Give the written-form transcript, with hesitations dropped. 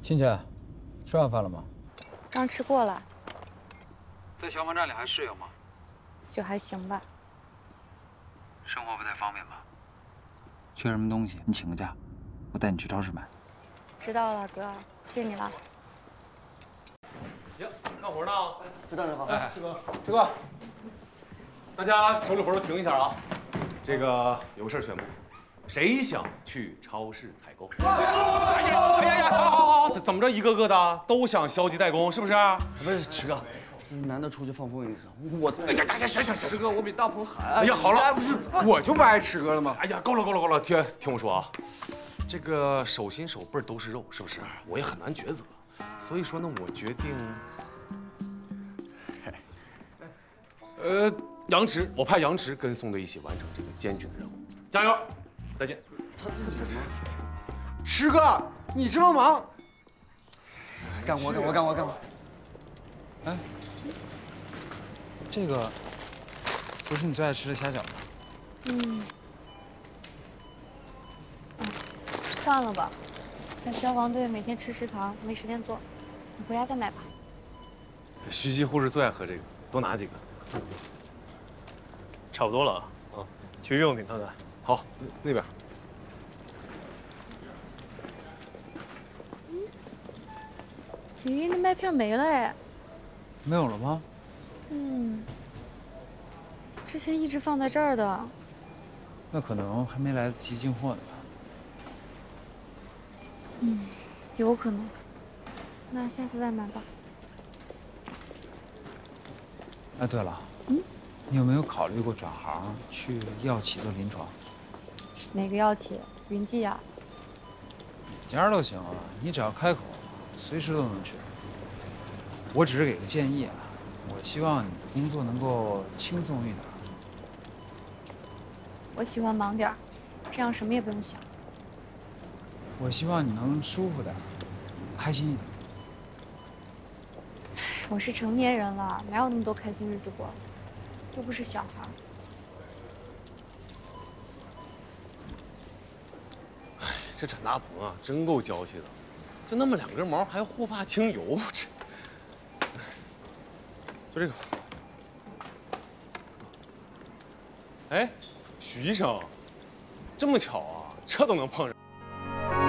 亲家，吃晚饭了吗？ 刚吃过了， 在消防站里还适应吗？ 就还行吧。 生活不太方便吧？缺什么东西你请个假，我带你去超市买。 知道了，哥，谢谢你了。 呀，干活呢？ 副大人好。 哎，师哥，大家手里活都停一下啊！这个有个事儿宣布，谁想去超市采购？哎呀，好，怎么着，一个个的都想消极怠工，是不是？ 不是池哥，难得出去放风一次，我哎呀，行， 池哥，我比大鹏还哎呀，好了， 不是我就不爱池哥了吗？ 哎呀，够了，听我说啊，这个手心手背都是肉，是不是？我也很难抉择，所以说呢，我决定，杨池，我派杨池跟宋队一起完成这个艰巨的任务，加油！再见。 他自己吗？池哥，你这么忙，干活。 哎，这个不是你最爱吃的虾饺吗？ 算了吧，在消防队每天吃食堂，没时间做，你回家再买吧。 徐姬护士最爱喝这个，多拿几个。 差不多了啊，去日用品看看。 好，那边。 咦，那麦片没了哎。 没有了吗？ 之前一直放在这儿的。 那可能还没来得及进货呢。 有可能。那下次再买吧。 哎，对了，你有没有考虑过转行去药企做临床？ 哪个药企？云记啊。 哪家都行啊，你只要开口，随时都能去。我只是给个建议啊，我希望你的工作能够轻松一点。 我喜欢忙点儿，这样什么也不用想。 我希望你能舒服点，开心一点。 我是成年人了，哪有那么多开心日子过？又不是小孩。 这展大鹏啊，真够娇气的，就那么2根毛，还要护发清油，这，就这个。哎，许医生，这么巧啊，这都能碰上。